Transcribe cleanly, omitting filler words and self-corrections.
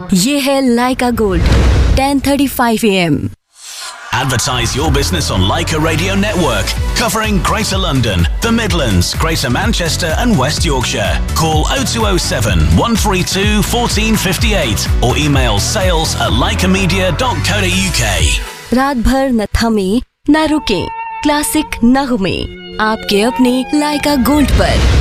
ये है लाइका gold 10:35 AM। Advertise your business on Leica Radio Network, covering Greater London, the Midlands, Greater Manchester and West Yorkshire. Call 0207 132 1458 or email sales@leicamedia.co.uk। रात भर न थमे न रुके, classic नगमे आपके अपने लाइका गोल्ड पर।